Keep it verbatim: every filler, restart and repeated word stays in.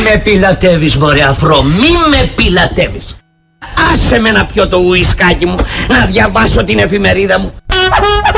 με πιλατεύεις μωρέ αφρό, μη με πιλατεύεις. Άσε με να πιω το ουισκάκι μου, να διαβάσω την εφημερίδα μου.